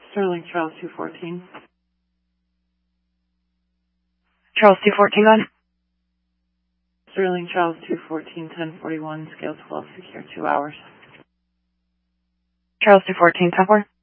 Sterling Charles 214. Charles 214, go ahead. Sterling Charles 214, 1041, scale 12, secure 2 hours. Charles 214, 10-4.